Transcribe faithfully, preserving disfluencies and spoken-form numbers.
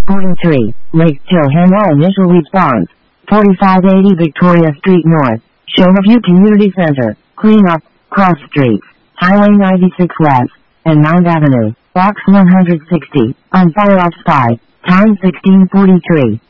forty-three, Lake Tilham initial response. forty-five eighty Victoria Street North, Shoreview Community Center, clean up, cross streets, Highway ninety-six West, and Mount Avenue, Box one hundred sixty, on fire outside, time sixteen forty-three.